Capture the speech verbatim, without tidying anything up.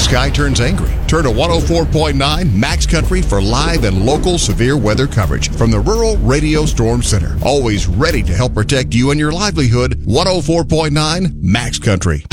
sky turns angry. Turn to one oh four point nine Max Country for live and local severe weather coverage from the Rural Radio Storm Center. Always ready to help protect you and your livelihood. one oh four point nine Max Country.